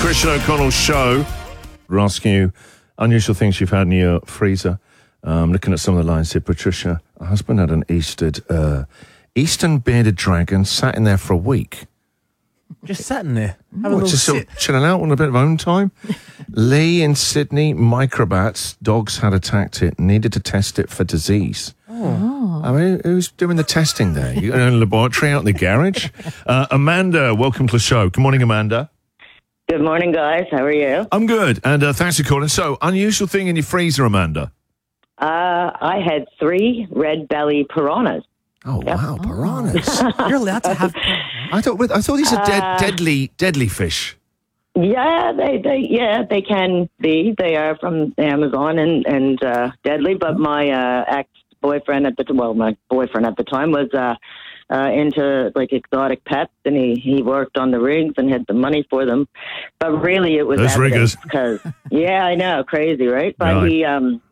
Christian O'Connell Show. We're asking you unusual things you've had in your freezer. Looking at some of the lines here. Patricia, her husband had an Eastern bearded dragon sat in there for a week. Just sat in there. Having Just sort of chilling out on a bit of own time. Lee in Sydney, microbats, dogs had attacked it, needed to test it for disease. Oh. I mean, who's doing the testing there? You got a laboratory out in the garage? Amanda, welcome to the show. Good morning, Amanda. Good morning, guys. How are you? I'm good, and thanks for calling. So, unusual thing in your freezer, Amanda? I had 3 red belly piranhas. Oh, yep. Wow, piranhas. You're allowed to have... I thought these are deadly fish. Yeah, they can be. They are from Amazon and deadly. But my ex-boyfriend my boyfriend at the time was into like exotic pets, and he worked on the rigs and had the money for them. But really, it was those riggers. Because I know, crazy, right? But right.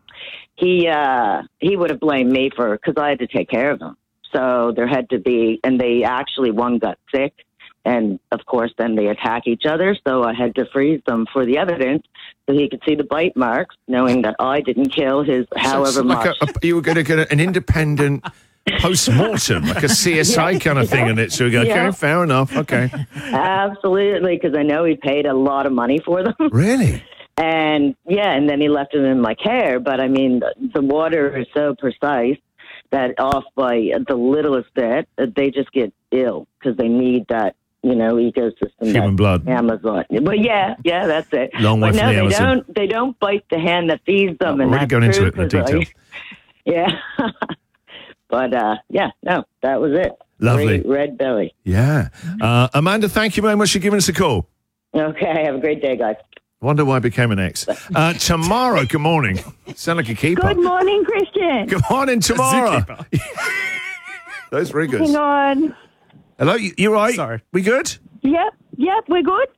He would have blamed me because I had to take care of them. So there had to be, and they actually, one got sick, and of course then they attack each other. So I had to freeze them for the evidence so he could see the bite marks, knowing that I didn't kill his however much. You were going to get an independent post-mortem, like a CSI kind of thing in it. So we go, okay, fair enough, okay. Absolutely, because I know he paid a lot of money for them. Really? And then he left them in my care. But I mean, the water is so precise that off by the littlest bit, they just get ill because they need that, ecosystem. Human blood. Amazon. But yeah, that's it. Long way but from the Amazon. They don't bite the hand that feeds them. We're already going into it in the detail. Yeah. But that was it. Lovely. Great red belly. Yeah. Amanda, thank you very much for giving us a call. Okay, have a great day, guys. Wonder why I became an ex. Tamara, good morning. Sound like a keeper. Good morning, Christian. Good morning, Tamara. Those riggers. Hang on. Hello, you right? Sorry. We good? Yep, we're good.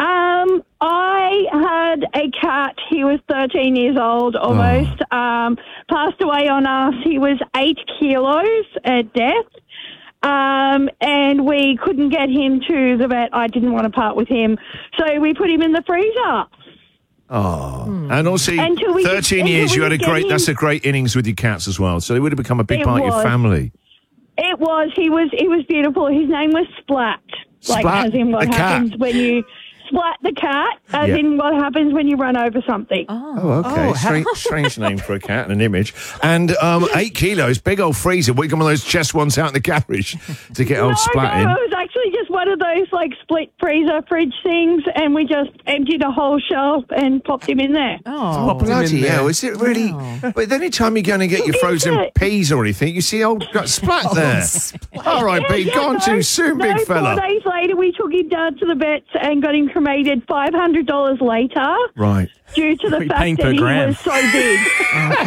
I had a cat. He was 13 years old, almost. Passed away on us. He was 8 kilos at death. And we couldn't get him to the vet. I didn't want to part with him. So we put him in the freezer. Oh. And also, 13 years, you had that's a great innings with your cats as well. So they would have become a big part of your family. It was. He was beautiful. His name was Splat. Splat? Like, as in what happens cat. when you... Splat the cat, as in what happens when you run over something. Oh, okay. Strange name for a cat and an image. And 8 kilos, big old freezer. We got one of those chest ones out in the garage to get old Splat in. No, it was actually just one of those like split freezer fridge things, and we just emptied a whole shelf and popped him in there. Oh, bloody hell. Is it really? But any time you go and get your frozen peas or anything, you see old Splat there. All right, be gone too soon, big fella. 4 days later, we took him down to the vets and got him cremated $500 later. Right. Due to the fact that he was so big.